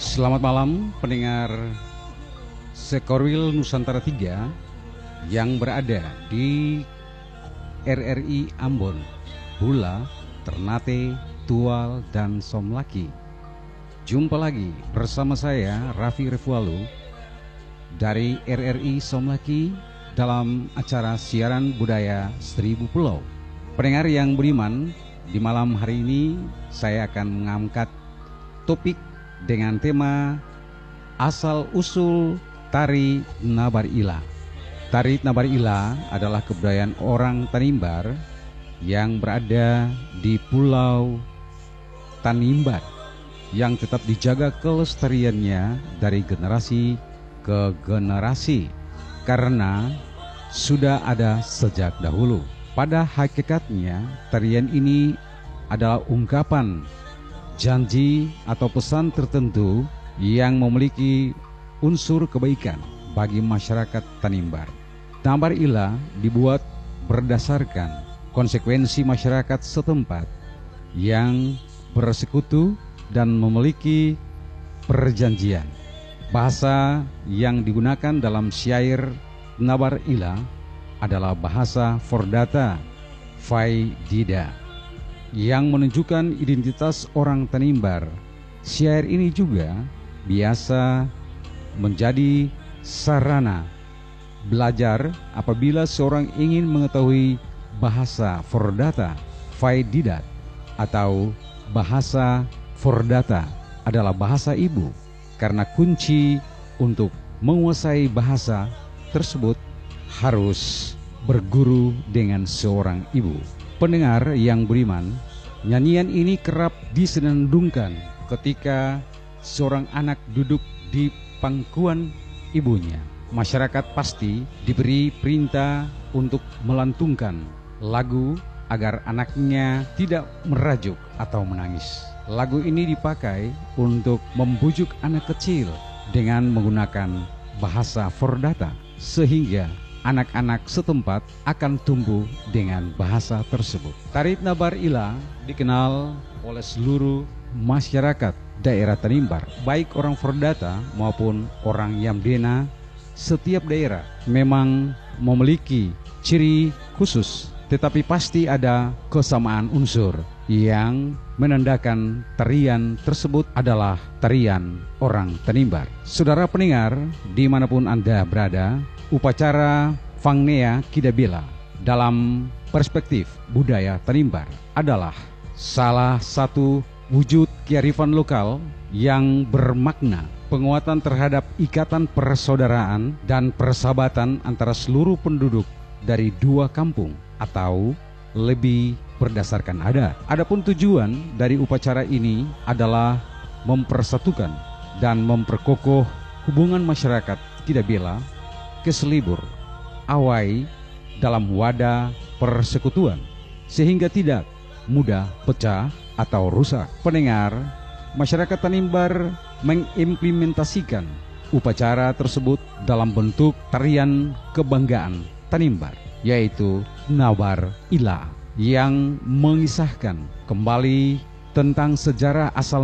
Selamat malam pendengar Sekorwil Nusantara 3 yang berada di RRI Ambon, Bula, Ternate, Tual, dan Somlaki. Jumpa lagi bersama saya Raffi Refualu dari RRI Somlaki dalam acara siaran budaya Seribu Pulau. Pendengar yang beriman, di malam hari ini saya akan mengangkat topik dengan tema asal-usul tari Nabar Ila. Tari Nabar Ila adalah kebudayaan orang Tanimbar yang berada di Pulau Tanimbar yang tetap dijaga kelestariannya dari generasi ke generasi karena sudah ada sejak dahulu. Pada hakikatnya tarian ini adalah ungkapan janji atau pesan tertentu yang memiliki unsur kebaikan bagi masyarakat Tanimbar. Nabar Ila dibuat berdasarkan konsekuensi masyarakat setempat yang bersekutu dan memiliki perjanjian. Bahasa yang digunakan dalam syair Nabar Ila adalah bahasa Fordata Faidida yang menunjukkan identitas orang Tanimbar. Syair ini juga biasa menjadi sarana belajar apabila seorang ingin mengetahui bahasa Fordata Faididat atau bahasa Fordata adalah bahasa ibu, karena kunci untuk menguasai bahasa tersebut harus berguru dengan seorang ibu. Pendengar yang beriman, nyanyian ini kerap disenandungkan ketika seorang anak duduk di pangkuan ibunya. Masyarakat pasti diberi perintah untuk melantunkan lagu agar anaknya tidak merajuk atau menangis. Lagu ini dipakai untuk membujuk anak kecil dengan menggunakan bahasa Fordata, sehingga anak-anak setempat akan tumbuh dengan bahasa tersebut. Tari Nabar Ila dikenal oleh seluruh masyarakat daerah Tanimbar, baik orang Fordata maupun orang Yamdena. Setiap daerah memang memiliki ciri khusus, tetapi pasti ada kesamaan unsur yang menandakan tarian tersebut adalah tarian orang Tanimbar. Saudara pendengar, dimanapun Anda berada, upacara Fangnea Kidabela dalam perspektif budaya Tanimbar adalah salah satu wujud kearifan lokal yang bermakna penguatan terhadap ikatan persaudaraan dan persahabatan antara seluruh penduduk dari dua kampung atau lebih berdasarkan adat. Adapun tujuan dari upacara ini adalah mempersatukan dan memperkokoh hubungan masyarakat Kidabela keselibur awai dalam wadah persekutuan sehingga tidak mudah pecah atau rusak. Pendengar, masyarakat Tanimbar mengimplementasikan upacara tersebut dalam bentuk tarian kebanggaan Tanimbar, yaitu Nabar Ila, yang mengisahkan kembali tentang sejarah asal